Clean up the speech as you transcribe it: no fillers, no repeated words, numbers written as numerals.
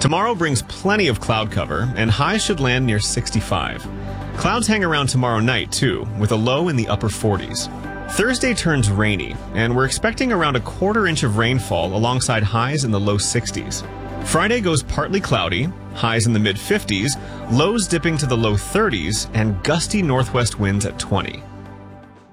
Tomorrow brings plenty of cloud cover, and highs should land near 65. Clouds hang around tomorrow night, too, with a low in the upper 40s. Thursday turns rainy, and we're expecting around a quarter inch of rainfall alongside highs in the low 60s. Friday goes partly cloudy, highs in the mid-50s, lows dipping to the low 30s, and gusty northwest winds at 20.